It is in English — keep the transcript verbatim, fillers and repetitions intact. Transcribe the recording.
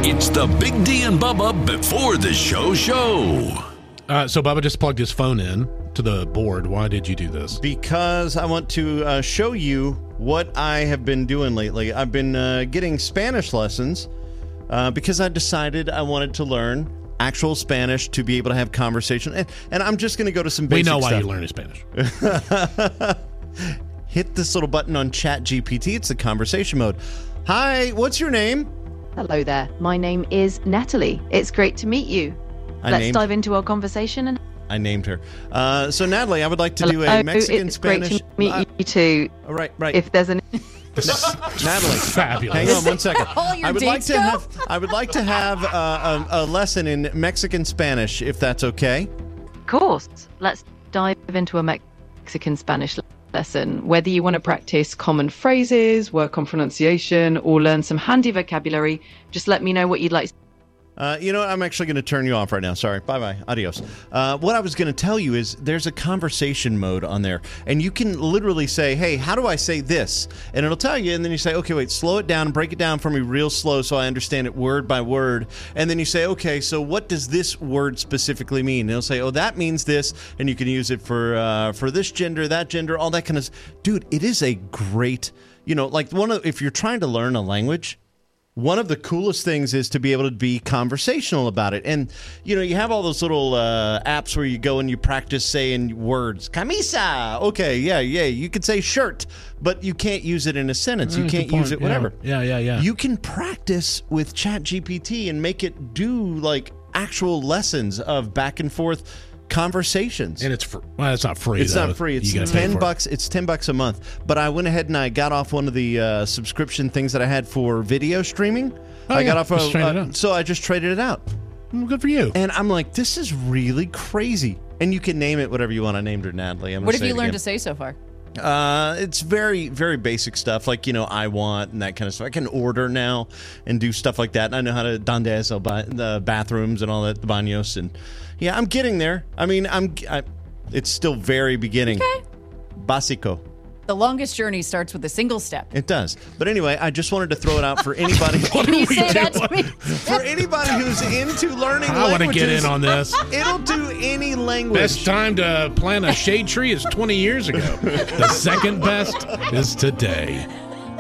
It's the Big D and Bubba before the show show. Uh, so Bubba just plugged his phone in to the board. Why did you do this? Because I want to uh, show you what I have been doing lately. I've been uh, getting Spanish lessons uh, because I decided I wanted to learn actual Spanish to be able to have conversation. And, and I'm just going to go to some basic stuff. We know why stuff. you're learning Spanish. Hit this little button on Chat G P T. It's the conversation mode. Hi, what's your name? Hello there. My name is Natalie. It's great to meet you. I Let's named, dive into our conversation. And I named her. Uh, so, Natalie, I would like to Hello, do a Mexican it's Spanish. Great to meet uh, you too. Right, right. If there's an Natalie, fabulous. Hang on one second. All your I would dates like to go? have. I would like to have uh, a, a lesson in Mexican Spanish, if that's okay. Of course. Let's dive into a Mexican Spanish lesson. Whether you want to practice common phrases, work on pronunciation, or learn some handy vocabulary, just let me know what you'd like. Uh, you know what? I'm actually going to turn you off right now. Sorry. Bye-bye. Adios. Uh, what I was going to tell you is there's a conversation mode on there, and you can literally say, hey, how do I say this? And it'll tell you, and then you say, okay, wait, slow it down, break it down for me real slow so I understand it word by word. And then you say, okay, so what does this word specifically mean? And it'll say, oh, that means this, and you can use it for uh, for this gender, that gender, all that kind of... Dude, it is a great... You know, like one of... If you're trying to learn a language... One of the coolest things is to be able to be conversational about it. And, you know, you have all those little uh, apps where you go and you practice saying words. Camisa. Okay, yeah, yeah. You could say shirt, but you can't use it in a sentence. You Mm, can't good use point. it whatever. Yeah, yeah, yeah. You can practice with Chat G P T and make it do, like, actual lessons of back and forth conversations. And it's fr- well, it's not free. It's though. not free. It's You gotta pay ten for it. bucks. It's ten bucks a month. But I went ahead and I got off one of the uh, subscription things that I had for video streaming. Oh, I yeah. got off Just of, trade it uh, out. so I just traded it out. Well, good for you. And I'm like, this is really crazy. And you can name it whatever you want. I named her Natalie. I'm What gonna have say you it learned again. to say so far? Uh, it's very, very basic stuff like, you know, I want and that kind of stuff. I can order now and do stuff like that. And I know how to donde eso, ba- the bathrooms and all that, the baños. And yeah, I'm getting there. I mean, I'm, I, it's still very beginning. Okay. Básico. The longest journey starts with a single step. It does. But ananyway, I just wanted to throw it out for anybody. Can you say that to me? For anybody who's into learning I want to languages. get in on this. It'll do any language. Best time to plant a shade tree is twenty years ago. The second best is today.